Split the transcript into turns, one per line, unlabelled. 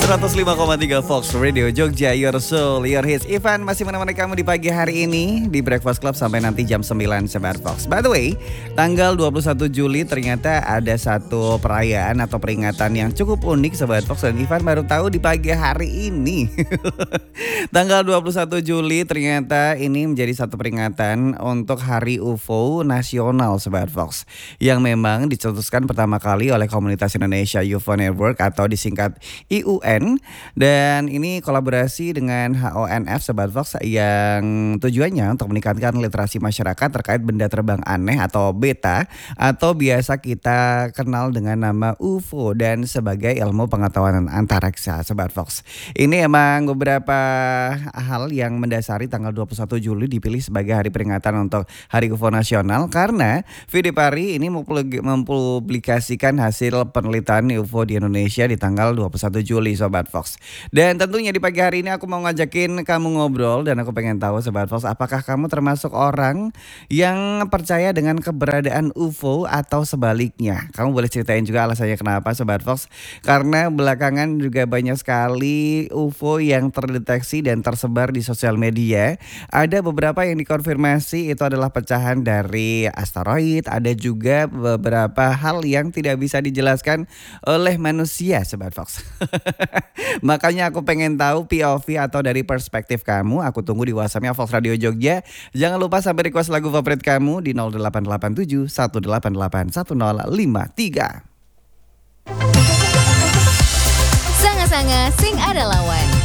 105,3 Fox Radio Jogja, Your Soul, Your Hits. Ivan masih menemani kamu di pagi hari ini di Breakfast Club sampai nanti jam 9 Sobat Fox. By the way, tanggal 21 Juli ternyata ada satu perayaan atau peringatan yang cukup unik Sobat Fox. Dan Ivan baru tahu di pagi hari ini. Tanggal 21 Juli ternyata ini menjadi satu peringatan untuk Hari UFO Nasional Sobat Fox. Yang memang dicetuskan pertama kali oleh Komunitas Indonesia UFO Network atau disingkat IUN. Dan ini kolaborasi dengan HONF Sobat Fox yang tujuannya untuk meningkatkan literasi masyarakat terkait benda terbang aneh atau beta atau biasa kita kenal dengan nama UFO dan sebagai ilmu pengetahuan antariksa Sobat Fox. Ini emang beberapa hal yang mendasari tanggal 21 Juli dipilih sebagai hari peringatan untuk Hari UFO Nasional karena Fidipari ini mempublikasikan hasil penelitian UFO di Indonesia di tanggal 21 Juli Sobat Fox. Dan tentunya di pagi hari ini aku mau ngajakin kamu ngobrol dan aku pengen tahu Sobat Fox, apakah kamu termasuk orang yang percaya dengan keberadaan UFO atau sebaliknya? Kamu boleh ceritain juga alasannya kenapa Sobat Fox. Karena belakangan juga banyak sekali UFO yang terdeteksi dan tersebar di sosial media. Ada beberapa yang dikonfirmasi itu adalah pecahan dari asteroid, ada juga beberapa hal yang tidak bisa dijelaskan oleh manusia Sobat Fox. Makanya aku pengen tahu POV atau dari perspektif kamu. Aku tunggu di WhatsAppnya Fox Radio Jogja. Jangan lupa sampai request lagu favorit kamu di 0887 188 1053.
Sanga-sanga sing ada lawan.